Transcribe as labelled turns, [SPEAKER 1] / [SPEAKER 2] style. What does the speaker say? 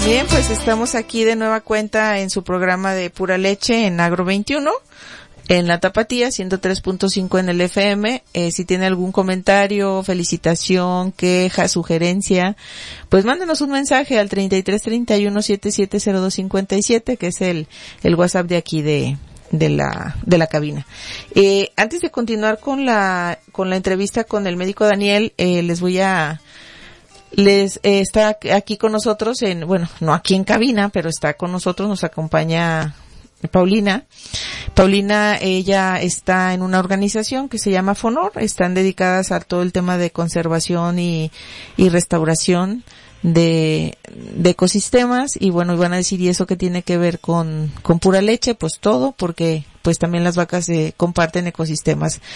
[SPEAKER 1] Bien, pues estamos aquí de nueva cuenta en su programa de Pura Leche en Agro 21, en la Tapatía, 103.5 en el FM. Si tiene algún comentario, felicitación, queja, sugerencia, pues mándenos un mensaje al 3331770257, que es el WhatsApp de aquí de la cabina. Antes de continuar con la entrevista con el médico Daniel, está aquí con nosotros no aquí en cabina, pero está con nosotros, nos acompaña Paulina. Paulina, ella está en una organización que se llama FONOR, están dedicadas a todo el tema de conservación y restauración de ecosistemas, y bueno, van a decir, ¿y eso qué tiene que ver con Pura Leche? Pues todo, porque pues también las vacas comparten ecosistemas.